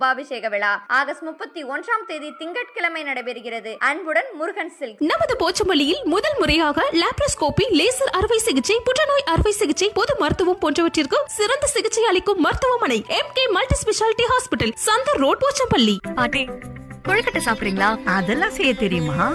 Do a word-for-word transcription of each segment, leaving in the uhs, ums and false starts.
கும்பாபிஷேக விழா ஆகஸ்ட் முப்பத்தி ஒன்றாம் தேதி திங்கட்கிழமை நடைபெறுகிறது. அன்புடன் முருகன் சில்க். நமது போச்சமல்லியில் முதல் முறையாக லாப்ரோஸ்கோபி, லேசர் அறுவை சிகிச்சை, புற்றுநோய் அறுவை சிகிச்சை, பொது மருத்துவம் போன்றவற்றிற்கு சிறந்த சிகிச்சை அளிக்கும் மருத்துவமனை M K multi speciality hospital, Chandar road, Pochampalli. பாட்டி, கொழுக்கட்டை சாப்பிடுறீங்களா? அதெல்லாம் செய்ய தெரியுமா?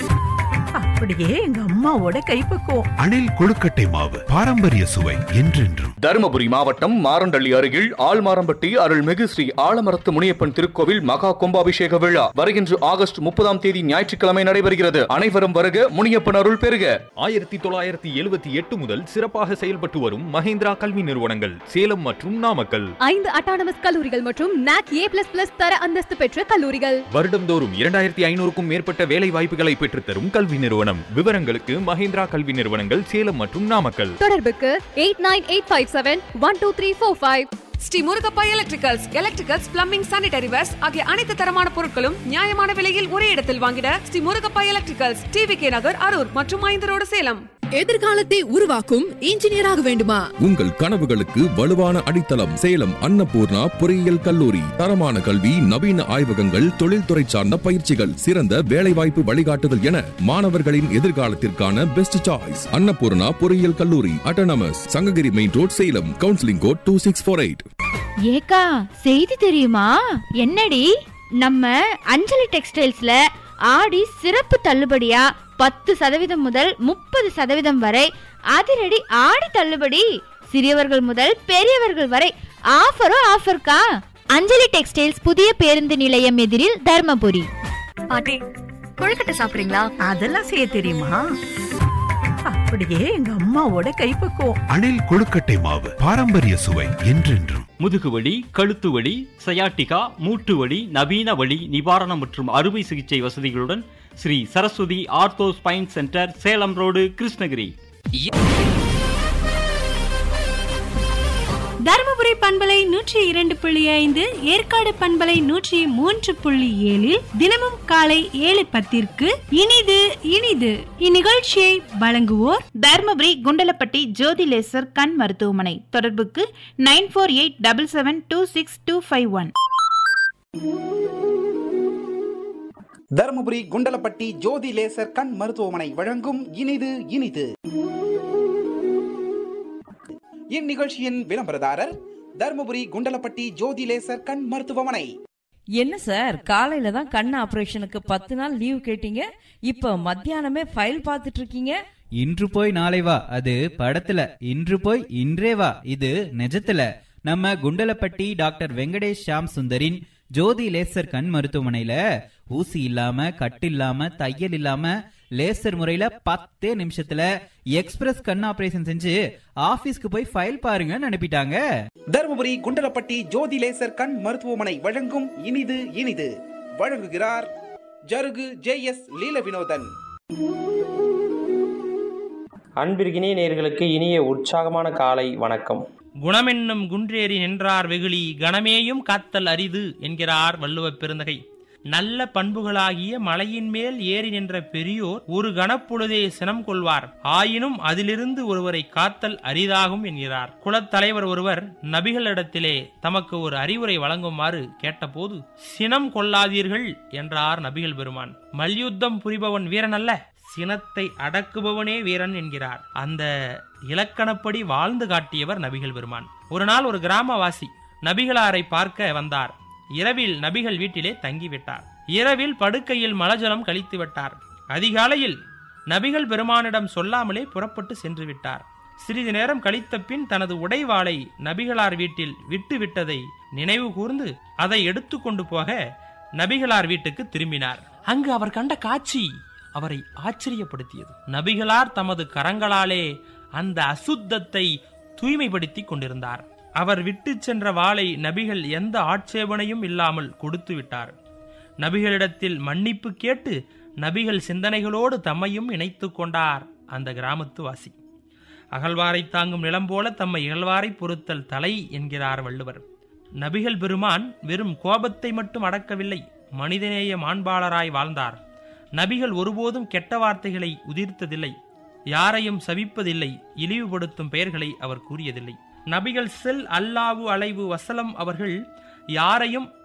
அப்படியே எங்க அம்மாவோட கைப்பக்குவம். அணில் கொழுக்கட்டை மாவு, பாரம்பரிய சுவை என்றென்றும். தருமபுரி மாவட்டம் மாரண்டள்ளி அருகில் ஆழ்மாரம்பட்டி அருள்மிகு ஸ்ரீ ஆலமரத்து முனியப்பன் திருக்கோவில் மகா கும்பாபிஷேக விழா வருகின்ற ஆகஸ்ட் முப்பதாம் தேதி ஞாயிற்றுக்கிழமை நடைபெறுகிறது. அனைவரும் வருக, முனியப்பன் அருள் பெறுக. ஆயிரத்தி தொள்ளாயிரத்தி எழுபத்தி எட்டு முதல் சிறப்பாக செயல்பட்டு வரும் மஹேந்திரா கல்வி நிறுவனங்கள் சேலம் மற்றும் நாமக்கல். ஐந்து அட்டானமஸ் கல்லூரிகள் மற்றும் நாக் ஏ பிளஸ் பிளஸ் தர அந்தஸ்து பெற்ற கல்லூரிகள். வருடம்தோறும் இரண்டாயிரத்தி ஐநூறுக்கும் மேற்பட்ட வேலை வாய்ப்புகளை பெற்றுத்தரும் கல்வி நிறுவனம். விவரங்களுக்கு மஹேந்திரா கல்வி நிறுவனங்கள் சேலம் மற்றும் நாமக்கல். தொடர்புக்கு eight nine eight five seven one two three four five. Sri Murugappa electricals, electricals, plumbing, sanitary verse ஆகிய அனைத்து தரமான பொருட்களும் நியாயமான விலையில் ஒரே இடத்தில் வாங்கிட Sri Murugappa electricals, TV K நகர், அரூர் மற்றும் ஐந்து ரோடு, சேலம். எதிர்காலத்தை உருவாக்கும் இன்ஜினியராக வேண்டுமா? உங்கள் கனவுகளுக்கு வலுவான அடித்தளம் சேலம் அன்னபூர்ணா பொறியியல் கல்லூரி. தரமான கல்வி, நவீன ஆய்வகங்கள், தொழில்துறை சார்ந்த பயிற்சிகள், சிறந்த வேலைவாய்ப்பு வழிகாட்டுதல் என மாணவர்களின் எதிர்காலத்திற்கான பெஸ்ட் சாய்ஸ் அன்னபூர்ணா பொறியியல் கல்லூரி, autonomous, Sankagiri main road, Salem. Counselling code two six four eight. ஏக்கா, செய்தி தெரியுமா? என்னடி? நம்ம அஞ்சலி டெக்ஸ்டைல்ஸ்ல ஆடி சிறப்பு தள்ளுபடியா பத்து சதவீதம் முதல் முப்பது சதவீதம் வரை அதிரடி ஆடி தள்ளுபடி. சிறியவர்கள் முதல் பெரியவர்கள் வரை ஆஃபரும் ஆஃபர்க்கா. அஞ்சலி டெக்ஸ்டைல்ஸ், புதிய பேருந்து நிலையம் எதிரில், தர்மபுரி. பாட்டி, கொழுக்கட்டை சாப்பிடுறீங்களா? அதெல்லாம் செய்ய தெரியுமா? அப்படியே எங்க அம்மாவோட கைப்பக்குவம். அணில் கொழுக்கட்டை மாவு, பாரம்பரிய சுவை என்றென்றும். முதுகுவலி, கழுத்து வலி, சயாட்டிகா, மூட்டு வலி, நவீன வலி நிவாரணம் மற்றும் அறுவை சிகிச்சை வசதிகளுடன் Sri Saraswati ortho spine centre, Salem road, Krishnagiri. Dharmapuri பண்பலை நூற்றி இரண்டு புள்ளி ஐந்து, ஏற்காடு பண்பலை நூற்றி மூன்று புள்ளி ஏழில் தினமும் காலை ஏழு பத்திற்கு இனிது இனிது. இந்நிகழ்ச்சியை வழங்குவோர் தருமபுரி குண்டலப்பட்டி ஜோதி லேசர் கண் மருத்துவமனை. தொடர்புக்கு nine four eight double seven two six two five one. Dharmapuri Kundalapatti ஜோதி லேசர் கண் மருத்துவமனை வழங்கும் இனிது இனிது. இந்நிகழ்ச்சியின் விளம்பரதாரர் தருமபுரி குண்டலப்பட்டி ஜோதி லேசர் கண் மருத்துவமனை. என்ன சார், காலையில தான் கண் ஆபரேஷனுக்கு பத்து நாள் லீவ் கேட்டீங்க, இப்ப மத்தியானமே ஃபைல் பார்த்துட்டு இருக்கீங்க. இன்று போய் நாளை வா, அது படத்துல. இன்று போய் இன்றே வா, இது நிஜத்துல. நம்ம குண்டலப்பட்டி டாக்டர் வெங்கடேஷ் ஷாம் சுந்தரின் ஜோதி லேசர் கண் மருத்துவமனையில ஊசி இல்லாம, கட்டு இல்லாம, தையல் இல்லாம லேசர் முறையில பத்தே நிமிஷத்துல எக்ஸ்பிரஸ் கண் ஆபரேஷன் செஞ்சு ஆபீஸ்க்கு போய் ஃபைல் பாருங்கன்னு அனுப்பிட்டாங்க. தருமபுரி குண்டலப்பட்டி ஜோதி லேசர் கண் மருத்துவமனை வழங்கும் இனிது இனிது. வழங்குகிறார் ஜருகு ஜே எஸ் லீல வினோதன். அன்பிற்கினிய நேயர்களுக்கு இனிய உற்சாகமான காலை வணக்கம். குணமென்னும் குன்றேறி நின்றார் வெகுளி, கணமேயும் காத்தல் அரிது என்கிறார் வள்ளுவப் பெருந்தகை. நல்ல பண்புகளாகிய மலையின் மேல் ஏறி நின்ற பெரியோர் ஒரு கணப்பொழுதே சினம் கொள்வார், ஆயினும் அதிலிருந்து ஒருவரை காத்தல் அரிதாகும் என்கிறார். குலத்தலைவர் ஒருவர் நபிகளிடத்திலே தமக்கு ஒரு அறிவுரை வழங்குமாறு கேட்டபோது, சினம் கொள்ளாதீர்கள் என்றார் நபிகள் பெருமான். மல்யுத்தம் புரிபவன் வீரன் அல்ல, சினத்தை அடக்குபவனே வீரன் என்கிறார். அந்த இலக்கணப்படி வாழ்ந்து காட்டியவர் நபிகள் பெருமான். ஒரு நாள் ஒரு கிராமவாசி நபிகளாரை பார்க்க வந்தார். இரவில் நபிகள் வீட்டிலே தங்கிவிட்டார். இரவில் படுக்கையில் மலஜலம் கழித்து விட்டார். அதிகாலையில் நபிகள் பெருமானிடம் சொல்லாமலே புறப்பட்டு சென்று விட்டார். சிறிது நேரம் கழித்த பின் தனது உடைவாளை நபிகளார் வீட்டில் விட்டு விட்டதை நினைவு கூர்ந்து அதை எடுத்து கொண்டு போக நபிகளார் வீட்டுக்கு திரும்பினார். அங்கு அவர் கண்ட காட்சி அவரை ஆச்சரியப்படுத்தியது. நபிகளார் தமது கரங்களாலே அந்த அசுத்தத்தை தூய்மைப்படுத்தி கொண்டிருந்தார். அவர் விட்டு சென்ற வாளை நபிகள் எந்த ஆட்சேபனையும் இல்லாமல் கொடுத்து விட்டார். நபிகளிடத்தில் மன்னிப்பு கேட்டு நபிகள் சிந்தனைகளோடு தம்மையும் இணைத்து கொண்டார் அந்த கிராமத்து வாசி. அகழ்வாரை தாங்கும் நிலம் போல தம்மை இகழ்வாரை பொறுத்தல் தலை என்கிறார் வள்ளுவர். நபிகள் பெருமான் வெறும் கோபத்தை மட்டும் அடக்கவில்லை, மனிதநேய மாண்பாளராய் வாழ்ந்தார். நபிகள் ஒருபோதும் கெட்ட வார்த்தைகளை உதிர்த்ததில்லை, யாரையும் சபிப்பதில்லை, இழிவுபடுத்தும் பெயர்களை அவர் கூறியதில்லை. நபிகள் செல் அல்லாவு அலைவு வசலம் அவர்கள் யாரையும்